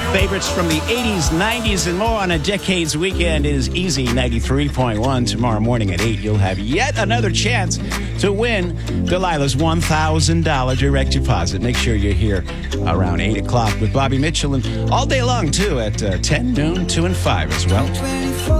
Favorites from the 80s, 90s, and more on a Decades Weekend is Easy 93.1. Tomorrow morning at 8, you'll have yet another chance to win Delilah's $1,000 direct deposit. Make sure you're here around 8 o'clock with Bobby Mitchell, and all day long, too, at 10, noon, 2, and 5 as well.